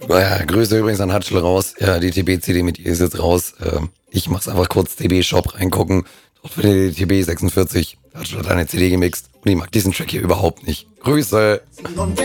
Naja, Grüße übrigens an Hatschel raus. Ja, die TB-CD mit ihr ist jetzt raus. Ich mach's einfach kurz TB-Shop reingucken. Dort findet ihr die TB 46. Hatschel hat eine CD gemixt und ich mag diesen Track hier überhaupt nicht. Grüße!